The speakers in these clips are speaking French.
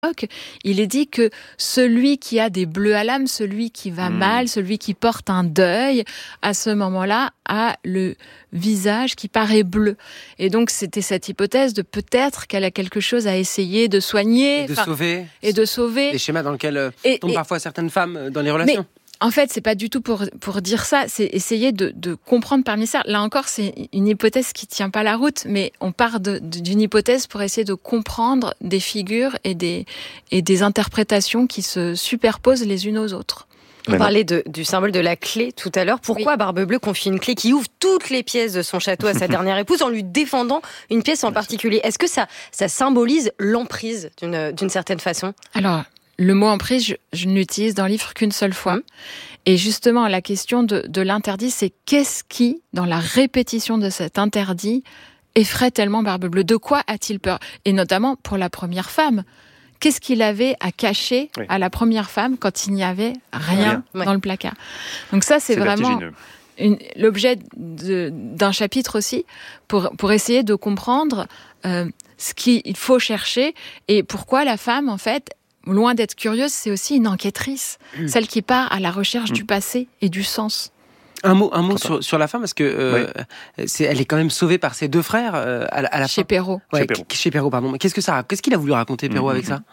il est dit que celui qui a des bleus à l'âme, celui qui va mal, celui qui porte un deuil, à ce moment-là, a le visage qui paraît bleu. Et donc, c'était cette hypothèse de peut-être qu'elle a quelque chose à essayer de soigner. Et de sauver. Les schémas dans lesquels tombent parfois certaines femmes dans les relations. En fait, c'est pas du tout pour dire ça, c'est essayer de comprendre parmi ça. Là encore, c'est une hypothèse qui tient pas la route, mais on part d'une hypothèse pour essayer de comprendre des figures et des interprétations qui se superposent les unes aux autres. On parlait du symbole de la clé tout à l'heure. Pourquoi Barbe Bleue confie une clé qui ouvre toutes les pièces de son château à sa dernière épouse en lui défendant une pièce en particulier? Est-ce que ça symbolise l'emprise d'une certaine façon? Alors, le mot emprise, je ne l'utilise dans le livre qu'une seule fois. Et justement, la question de l'interdit, c'est qu'est-ce qui, dans la répétition de cet interdit, effraie tellement Barbe Bleue? De quoi a-t-il peur? Et notamment pour la première femme. Qu'est-ce qu'il avait à cacher à la première femme quand il n'y avait rien dans le placard? Donc ça, c'est vraiment l'objet d'un chapitre aussi, pour essayer de comprendre ce qu'il faut chercher et pourquoi la femme, en fait, loin d'être curieuse, c'est aussi une enquêtrice, celle qui part à la recherche du passé et du sens. Un mot sur la femme, parce que elle est quand même sauvée par ses deux frères à la chez fin. Perrault. Chez Perrault, pardon. Mais qu'est-ce qu'il a voulu raconter, Perrault, avec ça?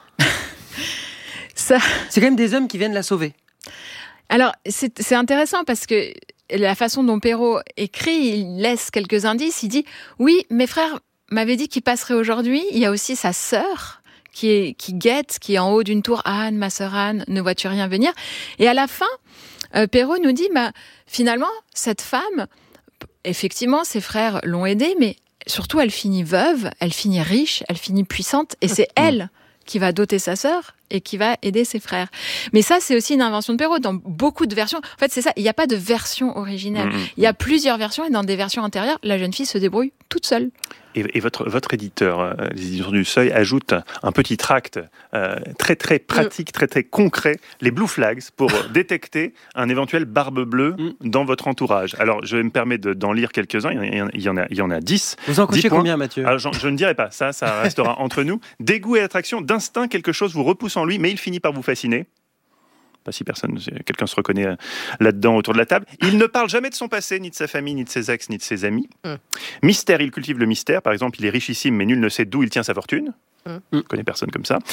Ça, c'est quand même des hommes qui viennent la sauver. Alors, c'est intéressant parce que la façon dont Perrault écrit, il laisse quelques indices. Il dit « Oui, mes frères m'avaient dit qu'ils passeraient aujourd'hui. Il y a aussi sa sœur qui guette, qui est en haut d'une tour. Anne, ma sœur Anne, ne vois-tu rien venir ?» Et à la fin, Perrault nous dit finalement, cette femme, effectivement, ses frères l'ont aidée, mais surtout, elle finit veuve, elle finit riche, elle finit puissante, et c'est elle qui va doter sa sœur et qui va aider ses frères. Mais ça, c'est aussi une invention de Perrault. Dans beaucoup de versions, en fait, c'est ça, il n'y a pas de version originale. Il y a plusieurs versions, et dans des versions antérieures, la jeune fille se débrouille toute seule. Et votre éditeur, les éditions du Seuil, ajoute un petit tract très très pratique, très très concret, les Blue Flags, pour détecter un éventuel Barbe Bleue dans votre entourage. Alors, je vais me permettre d'en lire quelques-uns, il y en a 10. Vous en cochez combien, Mathieu? Alors, je ne dirai pas, ça restera entre nous. Dégoût et attraction, d'instinct, quelque chose vous repousse en lui, mais il finit par vous fasciner. Pas si quelqu'un se reconnaît là-dedans autour de la table. Il ne parle jamais de son passé, ni de sa famille, ni de ses ex, ni de ses amis. Mystère, il cultive le mystère. Par exemple, il est richissime, mais nul ne sait d'où il tient sa fortune. Je ne connais personne comme ça.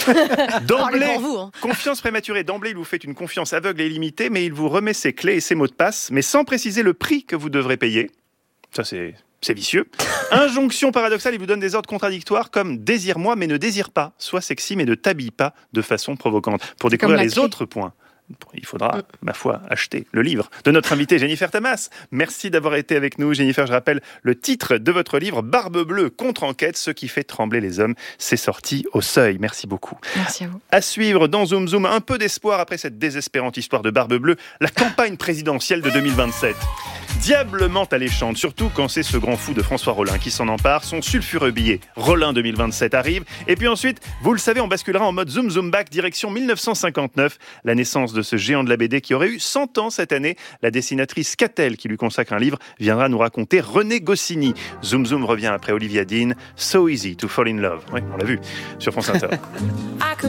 D'emblée, confiance prématurée. D'emblée, il vous fait une confiance aveugle et illimitée, mais il vous remet ses clés et ses mots de passe, mais sans préciser le prix que vous devrez payer. Ça, c'est vicieux. Injonction paradoxale, il vous donne des ordres contradictoires comme « désire-moi, mais ne désire pas ». Sois sexy, mais ne t'habille pas de façon provocante. Pour découvrir les autres points, il faudra, ma foi, acheter le livre de notre invitée Jennifer Tamas. Merci d'avoir été avec nous. Jennifer, je rappelle le titre de votre livre, Barbe Bleue contre-enquête, ce qui fait trembler les hommes. C'est sorti au Seuil. Merci beaucoup. Merci à vous. À suivre dans Zoom Zoom, un peu d'espoir après cette désespérante histoire de Barbe Bleue, la campagne présidentielle de 2027. Diablement alléchante, surtout quand c'est ce grand fou de François Rollin qui s'en empare. Son sulfureux billet Rollin 2027 arrive. Et puis ensuite, vous le savez, on basculera en mode Zoom Zoom Back, direction 1959, la naissance de ce géant de la BD qui aurait eu 100 ans cette année. La dessinatrice Catel, qui lui consacre un livre, viendra nous raconter René Goscinny. Zoom Zoom revient après Olivia Dean, So Easy to Fall in Love. Oui, on l'a vu sur France Inter.